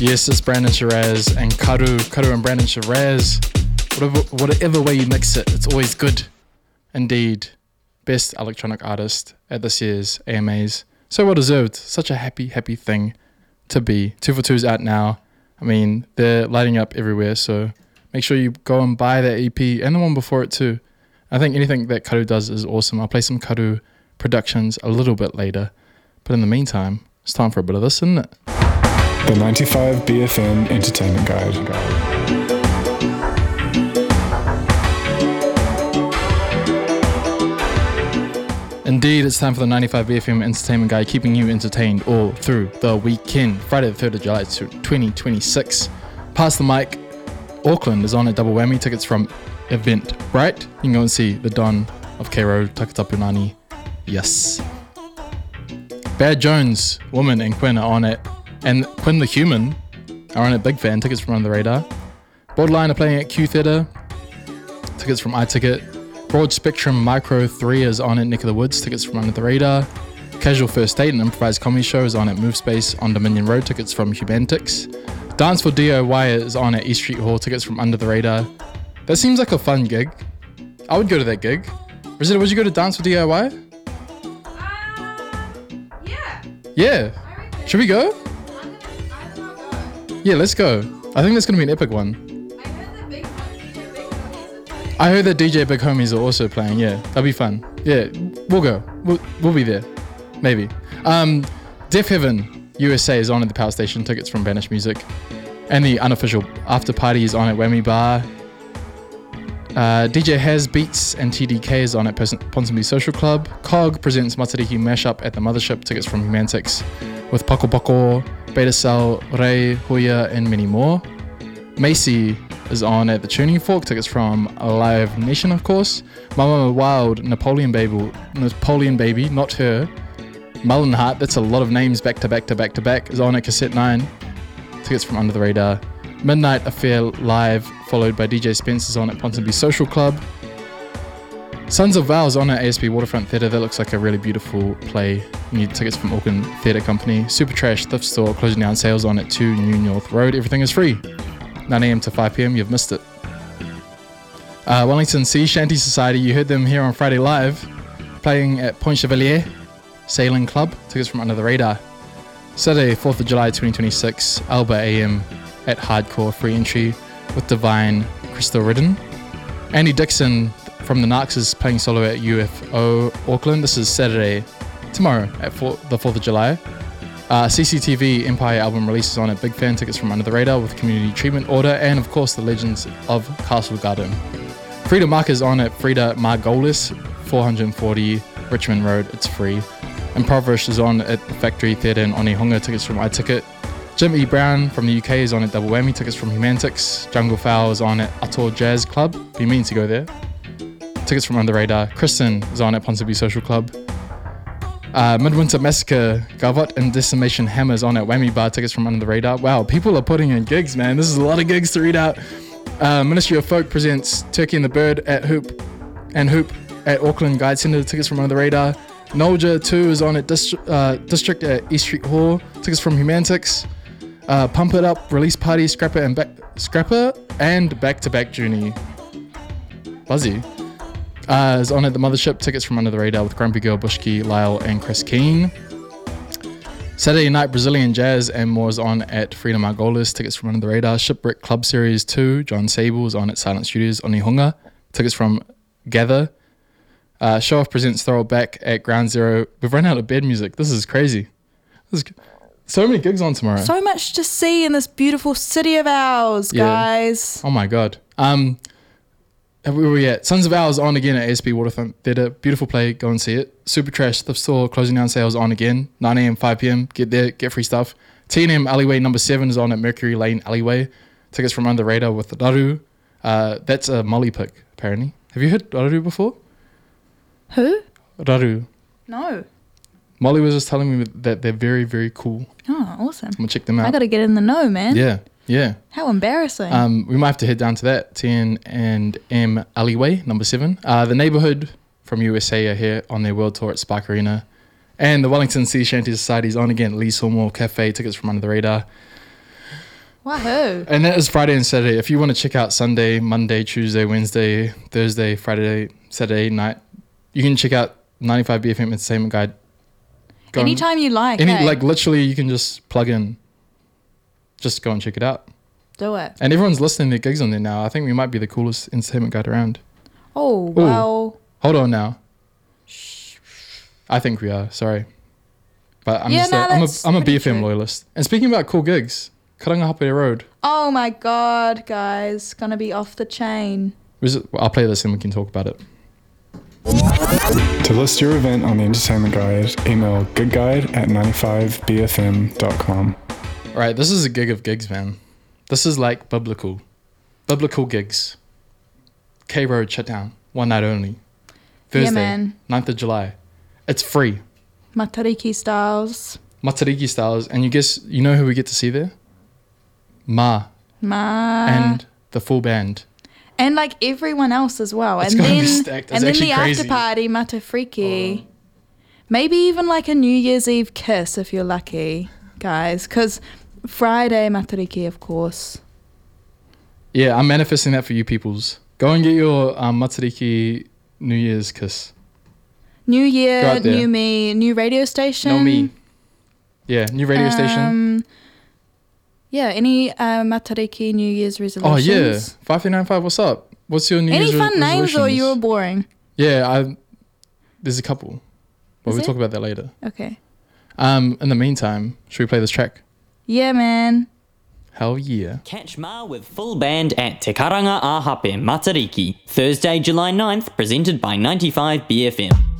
Yes, it's Brandon Shiraz and Karu and Brandon Shiraz. Whatever way you mix it, it's always good. Indeed, best electronic artist at this year's AMAs. So well deserved. Such a happy thing to be. 2 for 2's out now. I mean, they're lighting up everywhere, so make sure you go and buy that EP and the one before it too. I think anything that Karu does is awesome. I'll play some Karu productions a little bit later. But in the meantime, it's time for a bit of this, isn't it? The 95 BFM Entertainment Guide. Indeed, it's time for the 95 BFM Entertainment Guide, keeping you entertained all through the weekend. Friday the 3rd of July 2026. Pass the mic. Auckland is on at Double Whammy. Tickets from Eventbrite. You can go and see the Don of K-Road, Takatapunani. Yes. Bad Jones, Woman and Quinn are on it. And Quinn the Human are on at Big Fan. Tickets from Under the Radar. Borderline are playing at Q Theatre. Tickets from iTicket. Broad Spectrum Micro 3 is on at Neck of the Woods. Tickets from Under the Radar. Casual First Date, an improvised comedy show, is on at Move Space on Dominion Road. Tickets from Humantix. Dance for DIY is on at East Street Hall. Tickets from Under the Radar. That seems like a fun gig. I would go to that gig. Rosetta, would you go to Dance for DIY? Yeah. Yeah. Should we go? Yeah, let's go. I think that's going to be an epic one. I heard that DJ Big Homies are also playing. Yeah, that'll be fun. Yeah, we'll go. We'll be there. Maybe. Deaf Heaven USA is on at the Power Station. Tickets from Vanish Music. And the unofficial after party is on at Whammy Bar. DJ Has Beats and TDK is on at Ponsonby Social Club. COG presents Matariki Mashup at the Mothership. Tickets from Humantix with Paco Paco, Beta Cell, Ray, Hoya, and many more. Macy is on at the Tuning Fork. Tickets from Live Nation, of course. Mama Wild, Napoleon Baby, not her. Mullen Heart, that's a lot of names back to back, is on at Cassette 9. Tickets from Under the Radar. Midnight Affair Live, followed by DJ Spence, is on at Ponsonby Social Club. Sons of Vows on at ASB Waterfront Theatre. That looks like a really beautiful play. You need tickets from Auckland Theatre Company. Super Trash Thrift Store closing down sales on at 2 New North Road. Everything is free. 9am to 5pm, you've missed it. Wellington Sea Shanty Society, you heard them here on Friday Live, playing at Point Chevalier Sailing Club. Tickets from Under the Radar. Saturday, 4th of July 2026, Alba AM at Hardcore, free entry with Divine Crystal Ridden. Andy Dixon from the Narcs is playing solo at UFO Auckland. This is Saturday, tomorrow at the 4th of July. CCTV Empire album releases on at Big Fan. Tickets from Under the Radar with Community Treatment Order, and of course the Legends of Castle Garden. Frida Mark is on at Frida Margolis, 440 Richmond Road. It's free. Impoverish is on at the Factory Theatre in Onehunga. Tickets from iTicket. Jim E. Brown from the UK is on at Double Whammy. Tickets from Humantix. Jungle Fowl is on at Ator Jazz Club. Be mean to go there. Tickets from Under the Radar. Kristen is on at Ponsonby Social Club. Midwinter Massacre, Gavot and Decimation Hammer is on at Whammy Bar. Tickets from Under the Radar. Wow, people are putting in gigs, man. This is a lot of gigs to read out. Ministry of Folk presents Turkey and the Bird at Hoop at Auckland Guide Centre. Tickets from Under the Radar. Nolja 2 is on at District at East Street Hall. Tickets from Humantix. Pump It Up, Release Party, Scrapper and Back to Back Journey. Buzzy. Is on at the Mothership. Tickets from Under the Radar with Grumpy Girl, Bushki, Lyle, and Chris Keane. Saturday night Brazilian Jazz and more is on at Freedom Margolis. Tickets from Under the Radar. Shipwreck Club Series 2, John Sable is on at Silent Studios, Onehunga. Tickets from Gather. Show Off presents Throwback at Ground Zero. We've run out of bed music. This is crazy. So many gigs on tomorrow. So much to see in this beautiful city of ours, guys. Oh my god. Where were we at? Sons of Ours on again at ASB Waterfront Theatre. Beautiful play. Go and see it. Super Trash Thrift Store closing down sales on again. 9am, 5pm. Get there. Get free stuff. T&M Alleyway number 7 is on at Mercury Lane Alleyway. Tickets from Under the Radar with Raru. That's a Molly pick, apparently. Have you heard Raru before? Who? Raru. No. Molly was just telling me that they're very, very cool. Oh, awesome. I'm going to check them out. I got to get in the know, man. Yeah. How embarrassing. We might have to head down to that. T&M Alleyway, number 7. The Neighbourhood from USA are here on their world tour at Spark Arena. And the Wellington Sea Shanty Society is on again at Lee Sawmill Cafe. Tickets from Under the Radar. Wahoo. And that is Friday and Saturday. If you want to check out Sunday, Monday, Tuesday, Wednesday, Thursday, Friday, Saturday night, you can check out 95 BFM Entertainment Guide. Anytime you like. Like literally you can just plug in. Just go and check it out. Do it. And everyone's listing their gigs on there now. I think we might be the coolest entertainment guide around. Oh, well. Hold on now. I think we are. Sorry. But I'm I'm a BFM true. loyalist. And speaking about cool gigs, Karangahape Road. Oh my God, guys. Gonna be off the chain. I'll play this and we can talk about it. To list your event on the Entertainment Guide, email gigguide@95bfm.com. All right, this is a gig of gigs, man. This is like biblical gigs. K Road shut down, one night only. Thursday, Yeah, man. 9th of July. It's free. Matariki Styles. Matariki Styles. And you know who we get to see there? Ma. And the full band. And like everyone else as well. It's and gonna then be stacked. It's and then actually the crazy. after party, Matafriki. Maybe even like a New Year's Eve kiss if you're lucky, guys. Because Friday, Matariki, of course. Yeah, I'm manifesting that for you peoples. Go and get your Matariki New Year's kiss. New Go Year, out there. new me, new radio station. No me. Yeah, new radio station. Yeah, any Matariki New Year's Oh resolutions? yeah, 5395. What's up? What's your New Any Year's fun names or resolutions? you were boring? Yeah, there's a couple, but Is we'll it? talk about that later. Okay. In the meantime, should we play this track? Yeah, man. Hell yeah. Catch Ma with full band at Te Karanga Ahape Matariki, Thursday, July 9th, presented by 95 BFM.